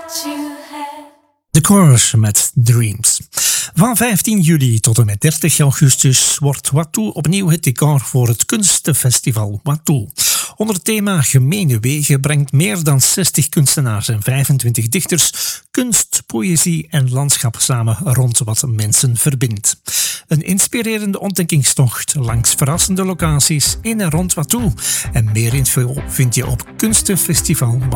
De Chorus met Dreams. Van 15 juli tot en met 30 augustus wordt Watu opnieuw het decor voor het kunstenfestival Watu. Onder het thema Gemene Wegen brengt meer dan 60 kunstenaars en 25 dichters kunst, poëzie en landschap samen rond wat mensen verbindt. Een inspirerende ontdekkingstocht langs verrassende locaties in en rond Watu. En meer info vind je op kunstenfestivalwatu.be.